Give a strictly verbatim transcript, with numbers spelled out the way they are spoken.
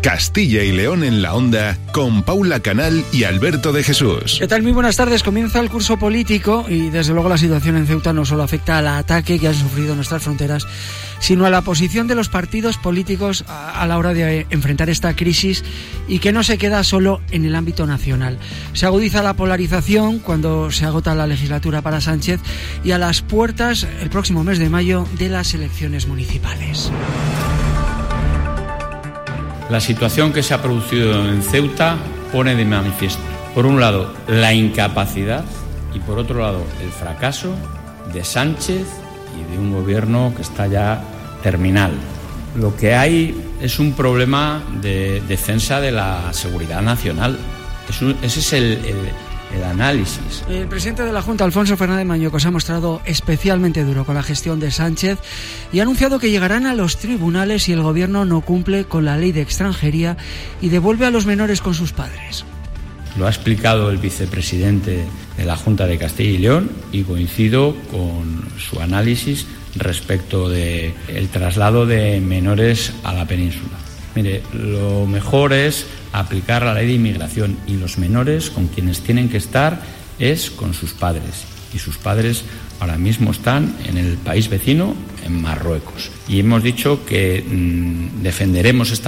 Castilla y León en la Onda, con Paula Canal y Alberto de Jesús. ¿Qué tal? Muy buenas tardes. Comienza el curso político y desde luego la situación en Ceuta no solo afecta al ataque que han sufrido nuestras fronteras, sino a la posición de los partidos políticos a la hora de enfrentar esta crisis y que no se queda solo en el ámbito nacional. Se agudiza la polarización cuando se agota la legislatura para Sánchez y a las puertas el próximo mes de mayo de las elecciones municipales. La situación que se ha producido en Ceuta pone de manifiesto, por un lado, la incapacidad y por otro lado, el fracaso de Sánchez y de un gobierno que está ya terminal. Lo que hay es un problema de defensa de la seguridad nacional. Es un, ese es el, el, el análisis. El presidente de la Junta, Alfonso Fernández Mañueco, se ha mostrado especialmente duro con la gestión de Sánchez y ha anunciado que llegarán a los tribunales si el gobierno no cumple con la ley de extranjería y devuelve a los menores con sus padres. Lo ha explicado el vicepresidente de la Junta de Castilla y León y coincido con su análisis respecto del traslado de menores a la península. Mire, lo mejor es aplicar la ley de inmigración y los menores con quienes tienen que estar es con sus padres. Y sus padres ahora mismo están en el país vecino, en Marruecos. Y hemos dicho que mmm, defenderemos esta